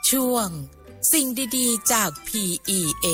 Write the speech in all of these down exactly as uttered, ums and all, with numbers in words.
ช่วงสิ่งดีๆจาก พี อี เอ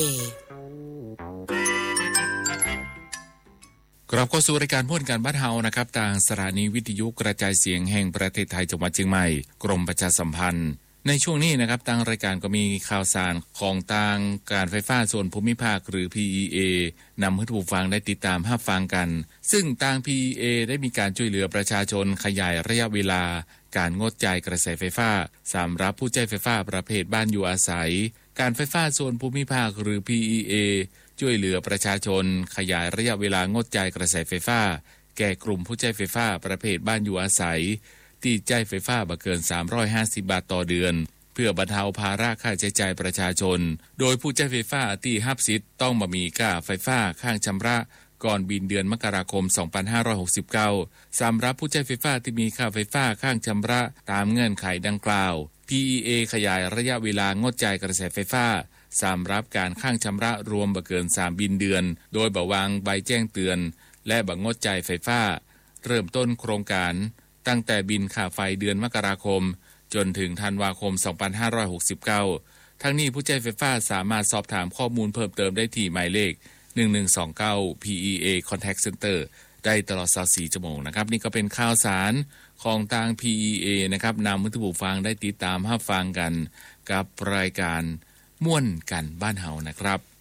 กลับเข้าสู่รายการม่วนการบ้านเฮานะครับทางสถานีวิทยุกระจายเสียงแห่งประเทศไทยจังหวัดเชียงใหม่กรมประชาสัมพันธ์ในช่วงนี้นะครับทางรายการก็มีข่าวสารของทางการไฟฟ้าส่วนภูมิภาคหรือ พี อี เอ นำให้ผู้ฟังได้ติดตามรับฟังกันซึ่งทาง พี อี เอ ได้มีการช่วยเหลือประชาชนขยายระยะเวลาการงดจ่ายกระแสไฟฟ้าสำหรับผู้ใช้ไฟฟ้าประเภทบ้านอยู่อาศัยการไฟฟ้าส่วนภูมิภาคหรือ พี อี เอ ช่วยเหลือประชาชนขยายระยะเวลางดจ่ายกระแสไฟฟ้าแก่กลุ่มผู้ใช้ไฟฟ้าประเภทบ้านอยู่อาศัยที่จ่ายไฟฟ้าบ่เกินสามร้อยห้าสิบบาทต่อเดือนเพื่อบรรเทาภาระค่าใช้จ่ายประชาชนโดยผู้ใช้ไฟฟ้าที่รับสิทธิ์ต้องบ่มีค่าไฟฟ้าค้างชำระก่อนบินเดือนมกราคมสองพันห้าร้อยหกสิบเก้าสำหรับผู้ใช้ไฟฟ้าที่มีค่าไฟฟ้าค้างชำระตามเงื่อนไขดังกล่าว พี อี เอ ขยายระยะเวลางดจ่ายกระแสไฟฟ้าสำหรับการค้างชำระรวมบ่เกินสามบินเดือนโดยบ่วางใบแจ้งเตือนและบ่งดจ่ายไฟฟ้าเริ่มต้นโครงการตั้งแต่บินค่าไฟเดือนมกราคมจนถึงธันวาคมสองพันห้าร้อยหกสิบเก้าทั้งนี้ผู้ใช้ไฟฟ้าสามารถสอบถามข้อมูลเพิ่มเติมได้ที่หมายเลขหนึ่งหนึ่งสองเก้า พี อี เอ Contact Center ได้ตลอดยี่สิบสี่ชั่วโมงนะครับนี่ก็เป็นข่าวสารของทาง พี อี เอ นะครับนำให้ผู้ฟังได้ติดตามรับฟังกันกับรายการม่วนกันบ้านเฮานะครับ